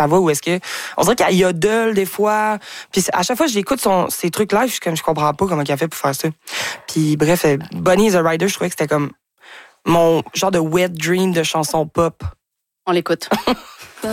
ça va ou est-ce que... On dirait qu'il yodel des fois. Puis à chaque fois que j'écoute ses trucs live, je comprends pas comment il a fait pour faire ça. Puis bref, Bunny is a Rider, je trouvais que c'était comme mon genre de wet dream de chanson pop. On l'écoute.